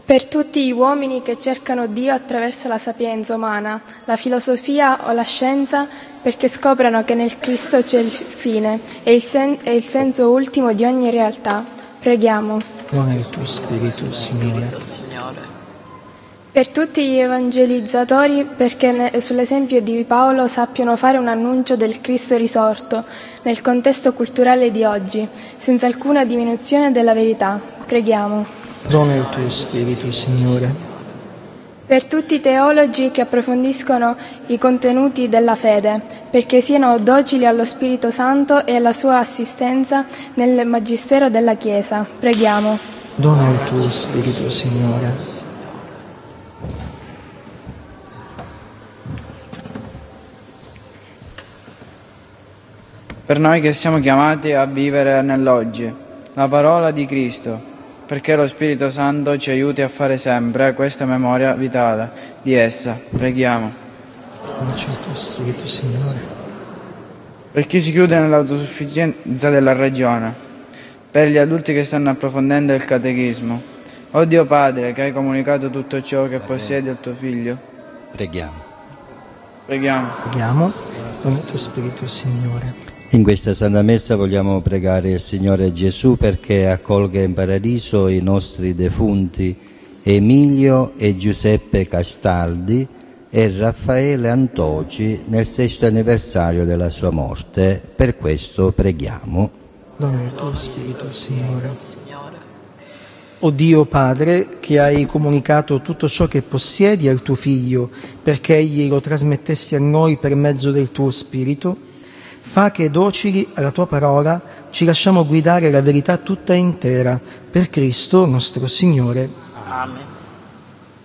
Per tutti gli uomini che cercano Dio attraverso la sapienza umana, la filosofia o la scienza, perché scoprano che nel Cristo c'è il fine e il senso ultimo di ogni realtà. Preghiamo. Dona il tuo Spirito, Signore. Per tutti gli evangelizzatori, perché sull'esempio di Paolo sappiano fare un annuncio del Cristo risorto nel contesto culturale di oggi, senza alcuna diminuzione della verità. Preghiamo. Dona il tuo Spirito, Signore. Per tutti i teologi che approfondiscono i contenuti della fede, perché siano docili allo Spirito Santo e alla sua assistenza nel magistero della Chiesa. Preghiamo. Dona il tuo Spirito, Signore. Per noi che siamo chiamati a vivere nell'oggi, la parola di Cristo, perché lo Spirito Santo ci aiuti a fare sempre questa memoria vitale di essa. Preghiamo. Donaci il tuo Spirito, Signore. Per chi si chiude nell'autosufficienza della religione, per gli adulti che stanno approfondendo il catechismo, o Dio Padre che hai comunicato tutto ciò che possiedi al tuo Figlio. Preghiamo. Preghiamo. Preghiamo. Dona il tuo Spirito, Signore. In questa Santa Messa vogliamo pregare il Signore Gesù perché accolga in paradiso i nostri defunti Emilio e Giuseppe Castaldi e Raffaele Antoci nel 6° anniversario della sua morte. Per questo preghiamo. Dona il tuo Spirito, Signore. O Dio Padre, che hai comunicato tutto ciò che possiedi al tuo Figlio, perché egli lo trasmettesse a noi per mezzo del tuo Spirito, fa che docili alla tua parola ci lasciamo guidare la verità tutta intera, per Cristo nostro Signore. Amen.